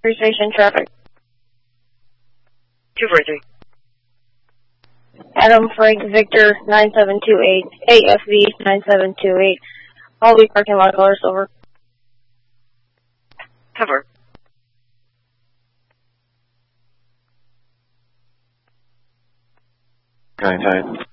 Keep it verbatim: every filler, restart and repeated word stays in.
Three station traffic. two forty-three. Adam Frank Victor nine seven two eight, A F V nine seven two eight. Hallway parking lot colors over. Cover. Nine nine.